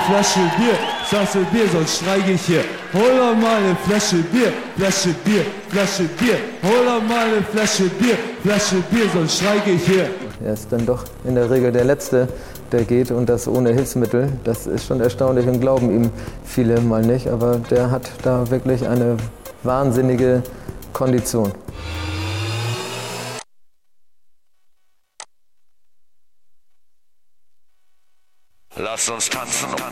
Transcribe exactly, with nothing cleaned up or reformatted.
Flasche Bier, sagst du Bier, sonst streike ich hier. Hol doch mal eine Flasche Bier, Flasche Bier, Flasche Bier. Hol doch mal eine Flasche Bier, Flasche Bier, sonst streike ich hier. Er ist dann doch in der Regel der Letzte, der geht, und das ohne Hilfsmittel. Das ist schon erstaunlich und glauben ihm viele mal nicht, aber der hat da wirklich eine wahnsinnige Kondition. Lass uns tanzen.